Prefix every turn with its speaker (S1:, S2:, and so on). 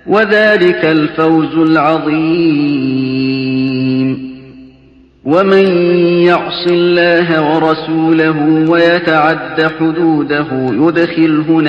S1: وذلك الفوز العظيم. ومن يعص الله ورسوله ويتعد حدوده يدخله